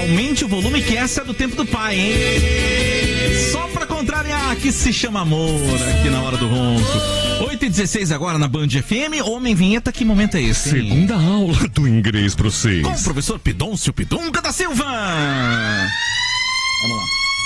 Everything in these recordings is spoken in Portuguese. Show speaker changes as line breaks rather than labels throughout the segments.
aumente o volume que essa é do tempo do pai, hein? Só pra contrariar que se chama amor aqui na hora do ronco. 8h16 agora na Band FM. Homem Vinheta, que momento é esse?
Segunda aula do inglês pra vocês.
Com o professor Pidôncio Pidunga da Silva. Vamos lá.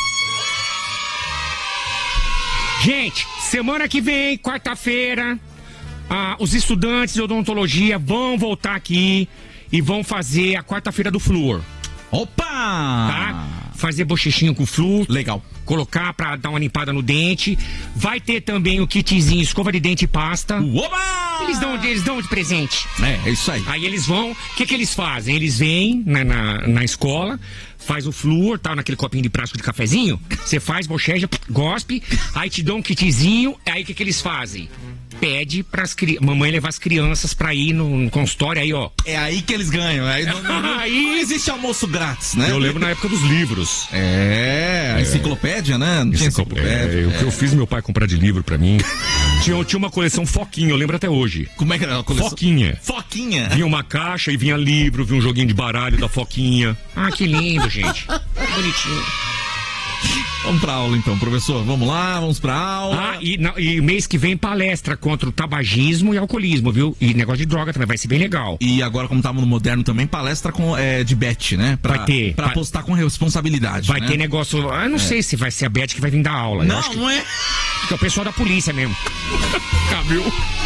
Gente, semana que vem, quarta-feira, os estudantes de odontologia vão voltar aqui e vão fazer a quarta-feira do flúor.
Opa!
Tá? Fazer bochechinho com flúor.
Legal.
Colocar pra dar uma limpada no dente. Vai ter também o kitzinho escova de dente e pasta.
Oba!
Eles dão de presente.
É isso aí.
Aí eles vão, o que eles fazem? Eles vêm na escola, faz o flúor, tá, naquele copinho de plástico de cafezinho, você faz, bochecha, gospe, aí te dão um kitzinho, aí o que eles fazem? Pede pras mamãe levar as crianças pra ir no consultório, aí ó.
É aí que eles ganham, aí não existe almoço grátis, né?
Eu lembro na época dos livros.
A enciclopédia, né? Não tinha enciclopédia.
O que eu fiz meu pai comprar de livro pra mim. Tinha uma coleção Foquinha, eu lembro até hoje.
Como é que era a coleção?
Foquinha.
Foquinha.
Vinha uma caixa e vinha livro, vinha um joguinho de baralho da Foquinha.
Ah, que lindo, gente. Que bonitinho.
Vamos pra aula então, professor. Vamos lá, vamos pra aula.
E mês que vem palestra contra o tabagismo e alcoolismo, viu? E negócio de droga também, vai ser bem legal.
E agora, como estamos no moderno também, palestra de Bet, né?
Vai ter.
Pra apostar com responsabilidade.
Vai
né?
ter negócio. Eu não sei se vai ser a Bet que vai vir dar aula.
Não é.
Que é o pessoal da polícia mesmo.
Cabelo.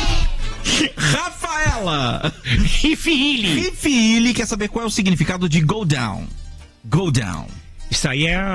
Rafaela
Rifili
quer saber qual é o significado de go down. Go down.
Isso aí é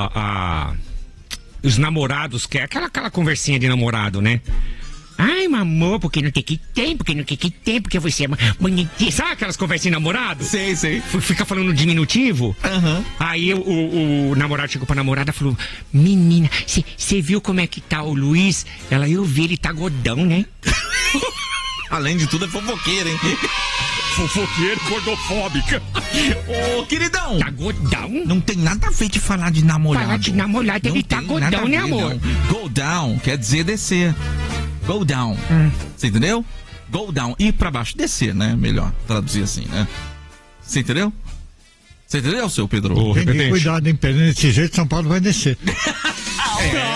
os namorados, que é aquela conversinha de namorado, né? Ai, amor, porque não tem que tem, porque você é bonitinha. Sabe aquelas conversinhas de namorado?
Sei.
Fica falando no diminutivo.
Uhum.
Aí o namorado chegou pra namorada e falou: menina, você viu como é que tá o Luiz? Eu vi, ele tá godão, né?
Além de tudo, é fofoqueira, hein?
Fofoqueira gordofóbica.
Ô, queridão.
Tá godão?
Não tem nada a ver de falar de namorado.
Falar de namorado, ele tá godão, né, amor?
Não. Go down quer dizer descer. Go down. Você entendeu? Go down. Ir pra baixo. Descer, né? Melhor traduzir assim, né? Você entendeu? Você entendeu, seu Pedro?
Tem que cuidar, hein? Desse jeito, São Paulo vai descer.